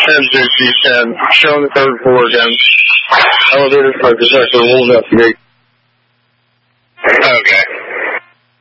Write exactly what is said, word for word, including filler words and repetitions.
ten sixty, ten. Show on the third floor again. Elevator for detector, we'll investigate. Okay.